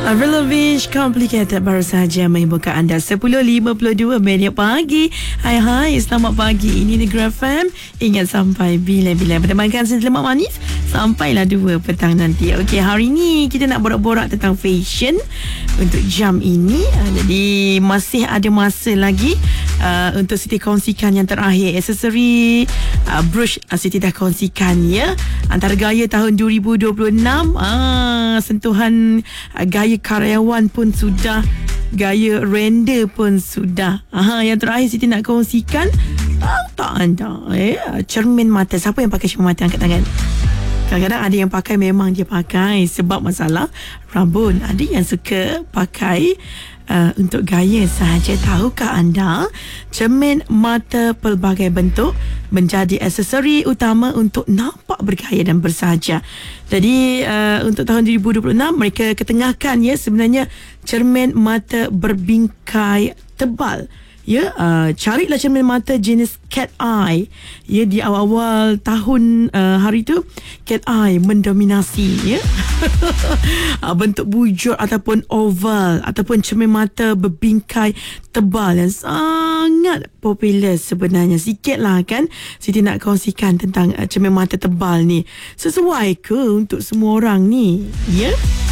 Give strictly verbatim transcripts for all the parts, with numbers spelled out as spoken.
Avril Lavigne Complicated baru saja menghiburkan anda sepuluh lima puluh dua minit pagi. Hai hai, selamat pagi. Ini Negeri F M. Ingat sampai bila-bila bertemankan saya lemak manis sampailah dua petang nanti. Okey, hari ni kita nak borak-borak tentang fashion untuk jam ini. Jadi masih ada masa lagi uh, untuk Siti kongsikan yang terakhir aksesori uh, brush. uh, Siti dah kongsikan ya, antara gaya tahun dua ribu dua puluh enam. Ah, sentuhan uh, gaya karyawan pun sudah, gaya render pun sudah. Aha, yang terakhir Siti nak kongsikan, tahu tak anda eh, cermin mata. Siapa yang pakai cermin mata? Angkat tangan. Kadang-kadang ada yang pakai, memang dia pakai sebab masalah rambut. Ada yang suka pakai uh, untuk gaya sahaja. Tahukah anda cermin mata pelbagai bentuk menjadi aksesori utama untuk nampak bergaya dan bersahaja. Jadi uh, untuk tahun dua ribu dua puluh enam mereka ketengahkan ya sebenarnya cermin mata berbingkai tebal. Ya, uh, carilah cermin mata jenis cat eye. Ya, di awal-awal tahun uh, hari tu cat eye mendominasi ya. uh, bentuk bujur ataupun oval ataupun cermin mata berbingkai tebal yang sangat popular sebenarnya. Sikitlah kan Siti nak kongsikan tentang uh, cermin mata tebal ni. Sesuai ke untuk semua orang ni? Ya.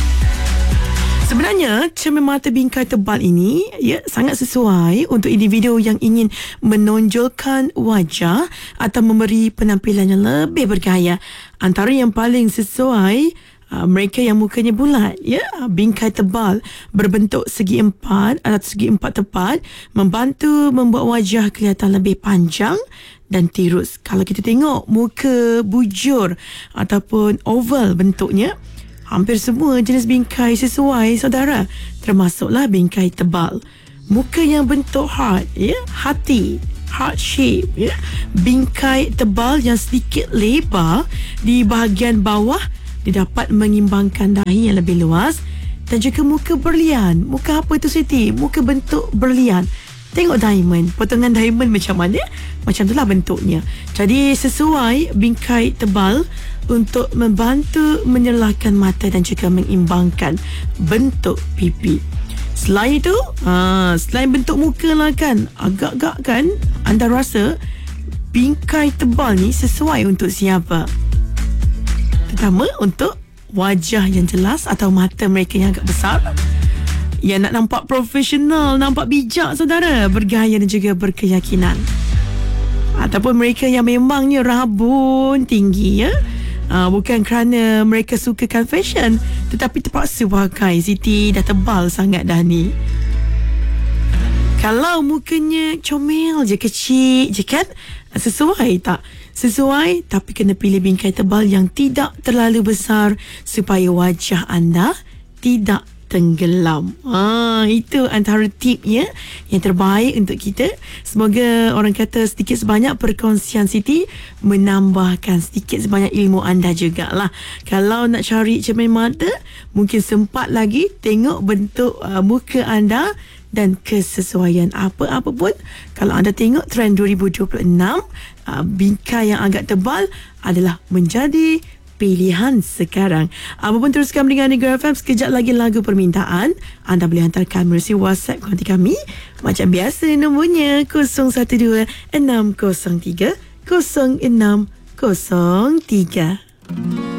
Sebenarnya cermin mata bingkai tebal ini ya sangat sesuai untuk individu yang ingin menonjolkan wajah atau memberi penampilan yang lebih bergaya. Antara yang paling sesuai uh, mereka yang mukanya bulat ya, bingkai tebal berbentuk segi empat atau segi empat tepat membantu membuat wajah kelihatan lebih panjang dan tirus. Kalau kita tengok muka bujur ataupun oval bentuknya, hampir semua jenis bingkai sesuai saudara, termasuklah bingkai tebal. Muka yang bentuk heart ya, hati, heart shape ya, bingkai tebal yang sedikit lebar di bahagian bawah dia dapat mengimbangkan dahi yang lebih luas, dan juga muka berlian. Muka apa itu Siti? Muka bentuk berlian. Tengok diamond, potongan diamond macam mana? Macam itulah bentuknya. Jadi sesuai bingkai tebal untuk membantu menyerlahkan mata dan juga mengimbangkan bentuk pipi. Selain itu, ha, selain bentuk muka lah kan, agak-agak kan anda rasa bingkai tebal ni sesuai untuk siapa? Terutama untuk wajah yang jelas atau mata mereka yang agak besar, yang nak nampak profesional, nampak bijak saudara, bergaya dan juga berkeyakinan. Ataupun mereka yang memangnya rabun tinggi ya, Uh, bukan kerana mereka sukakan fashion, tetapi terpaksa pakai. Siti dah tebal sangat dah ni. Kalau mukanya comel je, kecil je kan, sesuai tak? Sesuai, tapi kena pilih bingkai tebal yang tidak terlalu besar supaya wajah anda tidak tenggelam. Ah, itu antara tip ya yang terbaik untuk kita. Semoga orang kata sedikit sebanyak perkongsian Siti menambahkan sedikit sebanyak ilmu anda jugalah. Kalau nak cari cermin mata, mungkin sempat lagi tengok bentuk uh, muka anda dan kesesuaian. Apa-apa pun, kalau anda tengok trend dua ribu dua puluh enam, uh, bingkai yang agak tebal adalah menjadi pilihan sekarang. Apapun, teruskan dengan Negeri F M. Sekejap lagi lagu permintaan. Anda boleh hantarkan melalui WhatsApp konti kami. Macam biasa, nombornya kosong satu dua enam kosong tiga kosong enam kosong tiga.